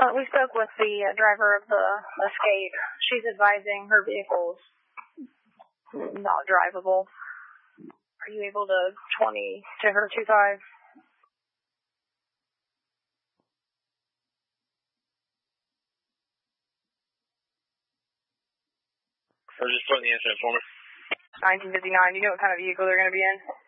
We spoke with the driver of the Escape. She's advising her vehicle's not drivable. Are you able to 20 to her 25? So just putting the incident for me. 1959, do you know what kind of vehicle they're going to be in?